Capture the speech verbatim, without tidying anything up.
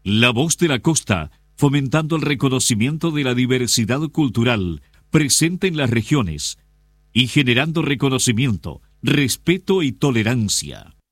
La Voz de la Costa, fomentando el reconocimiento de la diversidad cultural presente en las regiones y generando reconocimiento, respeto y tolerancia.